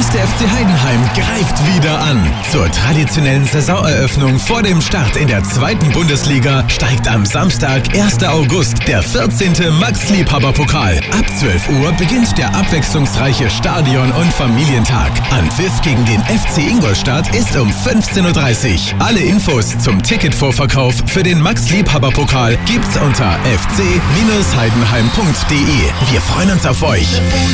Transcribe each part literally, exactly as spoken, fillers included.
erste F C Heidenheim greift wieder an. Zur traditionellen Saisoneröffnung vor dem Start in der zweiten Bundesliga steigt am Samstag, ersten August, der vierzehnte Max-Liebhaber-Pokal. Ab zwölf Uhr beginnt der abwechslungsreiche Stadion- und Familientag. Anpfiff gegen den F C Ingolstadt ist um fünfzehn Uhr dreißig. Alle Infos zum Ticketvorverkauf für den Max-Liebhaber-Pokal gibt's unter f c Bindestrich heidenheim punkt d e. Wir freuen uns auf euch.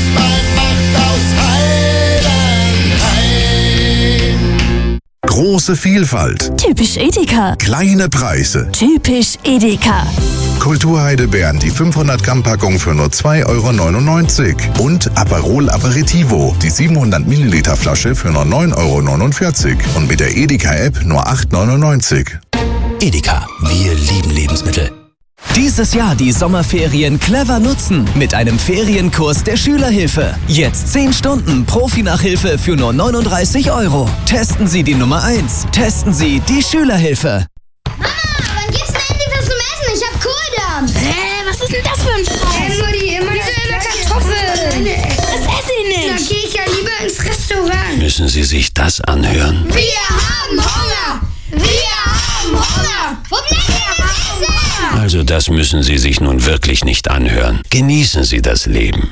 Große Vielfalt. Typisch Edeka. Kleine Preise. Typisch Edeka. Kulturheidelbeeren, die fünfhundert Gramm Packung für nur zwei Euro neunundneunzig. Und Aperol Aperitivo, die siebenhundert Milliliter Flasche für nur neun Euro neunundvierzig. Und mit der Edeka-App nur acht Euro neunundneunzig. Edeka, wir lieben Lebensmittel. Dieses Jahr die Sommerferien clever nutzen mit einem Ferienkurs der Schülerhilfe. Jetzt zehn Stunden Profi-Nachhilfe für nur neununddreißig Euro. Testen Sie die Nummer eins. Testen Sie die Schülerhilfe. Mama, wann gibt's denn endlich was zum Essen? Ich hab Kohldampf. Hä, was ist denn das für ein Scheiß? Hey, Mutti, immer diese Kartoffeln. Das esse ich Da nicht. gehe ich ja lieber ins Restaurant. Müssen Sie sich das anhören? Wir haben Hunger. Wir haben Hunger. Wo bleibt denn das Essen? Also das müssen Sie sich nun wirklich nicht anhören. Genießen Sie das Leben.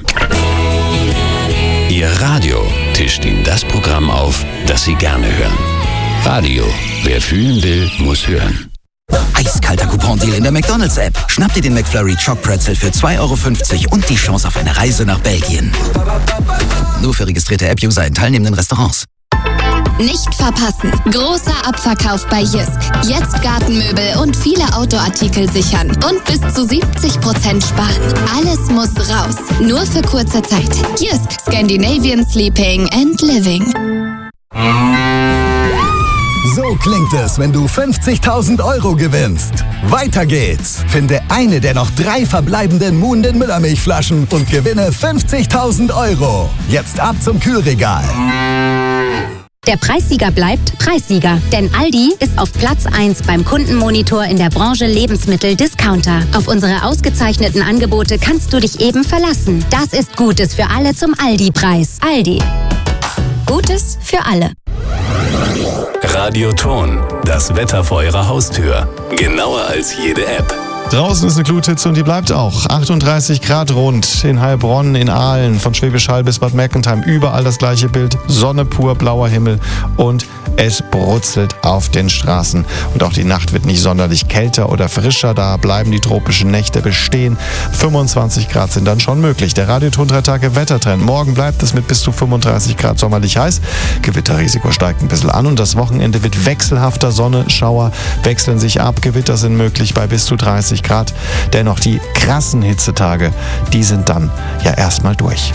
Ihr Radio tischt Ihnen das Programm auf, das Sie gerne hören. Radio. Wer fühlen will, muss hören. Eiskalter Coupon-Deal in der McDonalds-App. Schnapp dir den McFlurry Choc Pretzel für zwei Euro fünfzig und die Chance auf eine Reise nach Belgien. Nur für registrierte App-User in teilnehmenden Restaurants. Nicht verpassen. Großer Abverkauf bei Jysk. Jetzt Gartenmöbel und viele Outdoor-Artikel sichern. Und bis zu siebzig Prozent sparen. Alles muss raus. Nur für kurze Zeit. Jysk. Scandinavian Sleeping and Living. So klingt es, wenn du fünfzigtausend Euro gewinnst. Weiter geht's. Finde eine der noch drei verbleibenden Moon den Müllermilchflaschen und gewinne fünfzigtausend Euro. Jetzt ab zum Kühlregal. Der Preissieger bleibt Preissieger, denn Aldi ist auf Platz eins beim Kundenmonitor in der Branche Lebensmittel-Discounter. Auf unsere ausgezeichneten Angebote kannst du dich eben verlassen. Das ist Gutes für alle zum Aldi-Preis. Aldi. Gutes für alle. Radioton, das Wetter vor Ihrer Haustür. Genauer als jede App. Draußen ist eine Gluthitze und die bleibt auch. achtunddreißig Grad rund in Heilbronn, in Aalen, von Schwäbisch Hall bis Bad Mergentheim. Überall das gleiche Bild. Sonne pur, blauer Himmel und es brutzelt auf den Straßen. Und auch die Nacht wird nicht sonderlich kälter oder frischer. Da bleiben die tropischen Nächte bestehen. fünfundzwanzig Grad sind dann schon möglich. Der Radioton drei Tage Wettertrend. Morgen bleibt es mit bis zu fünfunddreißig Grad sommerlich heiß. Gewitterrisiko steigt ein bisschen an und das Wochenende wird wechselhafter. Sonne, Schauer wechseln sich ab. Gewitter sind möglich bei bis zu dreißig Grad. Dennoch die krassen Hitzetage, die sind dann ja erstmal durch.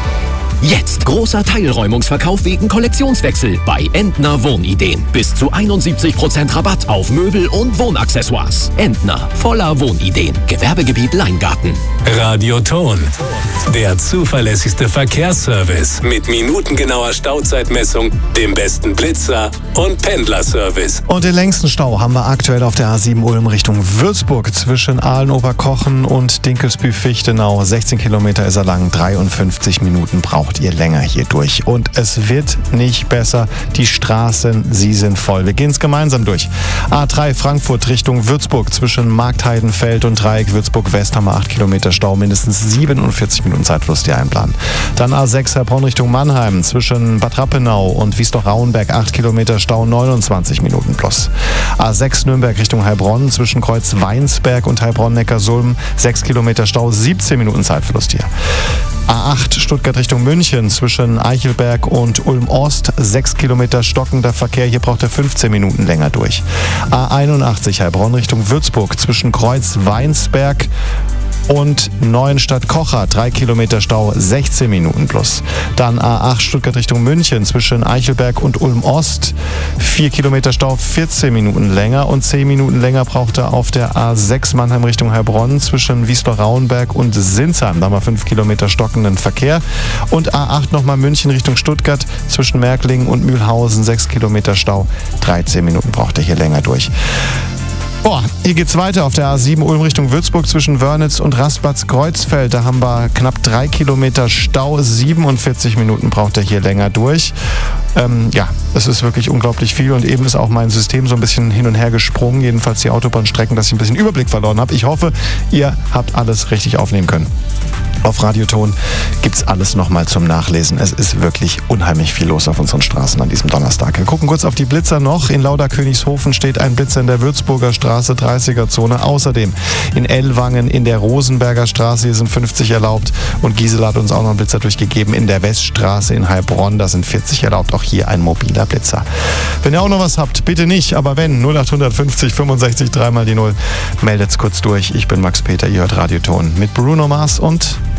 Jetzt großer Teilräumungsverkauf wegen Kollektionswechsel bei Entner Wohnideen. Bis zu einundsiebzig Prozent Rabatt auf Möbel und Wohnaccessoires. Entner, voller Wohnideen. Gewerbegebiet Leingarten. Radioton, der zuverlässigste Verkehrsservice mit minutengenauer Stauzeitmessung, dem besten Blitzer und Pendlerservice. Und den längsten Stau haben wir aktuell auf der A sieben Ulm Richtung Würzburg zwischen Aalen-Oberkochen und Dinkelsbühl-Fichtenau. sechzehn Kilometer ist er lang, dreiundfünfzig Minuten braucht ihr länger hier durch. Und es wird nicht besser. Die Straßen, sie sind voll. Wir gehen es gemeinsam durch. A drei Frankfurt Richtung Würzburg zwischen Marktheidenfeld und Dreieck Würzburg West haben wir acht Kilometer Stau, mindestens siebenundvierzig Minuten Zeitverlust, die einplanen. Dann A sechs Heilbronn Richtung Mannheim zwischen Bad Rappenau und Wiesloch-Rauenberg acht Kilometer Stau, neunundzwanzig Minuten plus. A sechs Nürnberg Richtung Heilbronn zwischen Kreuz Weinsberg und Heilbronn-Neckarsulm sechs Kilometer Stau, siebzehn Minuten Zeitverlust hier. A acht Stuttgart Richtung München zwischen Eichelberg und Ulm-Ost, sechs Kilometer stockender Verkehr, hier braucht er fünfzehn Minuten länger durch. A einundachtzig Heilbronn Richtung Würzburg zwischen Kreuz Weinsberg und Neuenstadt-Kocher, drei Kilometer Stau, sechzehn Minuten plus. Dann A acht Stuttgart Richtung München zwischen Eichelberg und Ulm-Ost, vier Kilometer Stau, vierzehn Minuten länger und zehn Minuten länger braucht er auf der A sechs Mannheim Richtung Heilbronn zwischen Wiesloch-Rauenberg und Sinsheim. Da haben wir fünf Kilometer stockenden Verkehr. Und A acht nochmal München Richtung Stuttgart zwischen Märklingen und Mühlhausen, sechs Kilometer Stau, dreizehn Minuten braucht er hier länger durch. Boah, hier geht's weiter auf der A sieben Ulm Richtung Würzburg zwischen Wörnitz und Rastplatz-Kreuzfeld. Da haben wir knapp drei Kilometer Stau. siebenundvierzig Minuten braucht er hier länger durch. Ähm, ja, es ist wirklich unglaublich viel und eben ist auch mein System so ein bisschen hin und her gesprungen. Jedenfalls die Autobahnstrecken, dass ich ein bisschen Überblick verloren habe. Ich hoffe, ihr habt alles richtig aufnehmen können. Auf Radioton gibt's alles nochmal zum Nachlesen. Es ist wirklich unheimlich viel los auf unseren Straßen an diesem Donnerstag. Wir gucken kurz auf die Blitzer noch. In Lauderkönigshofen steht ein Blitzer in der Würzburger Straße, dreißiger Zone. Außerdem in Ellwangen in der Rosenberger Straße, hier sind fünfzig erlaubt. Und Gisela hat uns auch noch einen Blitzer durchgegeben in der Weststraße in Heilbronn, da sind vierzig erlaubt. Auch hier ein mobiler Blitzer. Wenn ihr auch noch was habt, bitte nicht, aber wenn, null acht fünfzig fünfundsechzig dreimal die null, meldet's kurz durch. Ich bin Max Peter, ihr hört Radioton mit Bruno Mars und